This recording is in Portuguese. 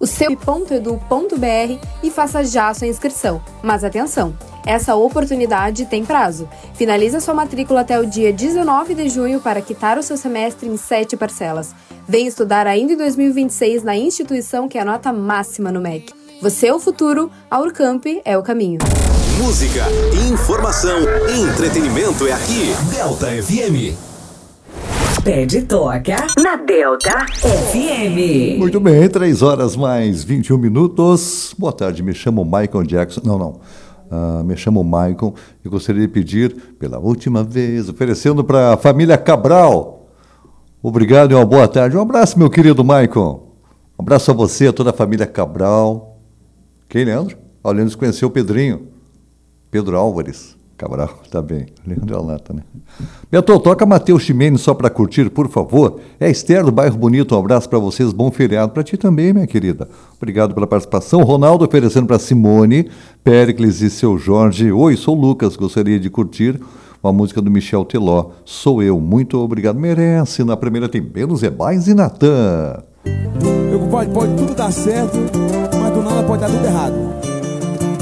o seu.edu.br e faça já a sua inscrição. Mas atenção, essa oportunidade tem prazo. Finalize a sua matrícula até o dia 19 de junho para quitar o seu semestre em 7 parcelas. Venha estudar ainda em 2026 na instituição que é a nota máxima no MEC. Você é o futuro, a Urcamp é o caminho. Música, informação, entretenimento é aqui. Delta FM. Pede Toca na Delta FM. Muito bem, 3 horas mais 21 minutos. Boa tarde, me chamo Michael Jackson. Me chamo Michael e gostaria de pedir, pela última vez, oferecendo para a família Cabral. Obrigado e uma boa tarde. Um abraço, meu querido Michael. Um abraço a você, a toda a família Cabral. Quem, Leandro? O Leandro conheceu o Pedrinho. Pedro Álvares Cabral, tá bem. Leandro é a lata, né? Beto, toca Matheus Ximenes só para curtir, por favor. É Esther do Bairro Bonito, um abraço para vocês, bom feriado. Para ti também, minha querida. Obrigado pela participação. Ronaldo oferecendo para Simone, Péricles e seu Jorge. Oi, sou o Lucas, gostaria de curtir uma música do Michel Teló. Sou eu, muito obrigado. Merece. Na primeira tem Belos Ebais e Natan. Pode tudo dar certo, mas do nada pode dar tudo errado.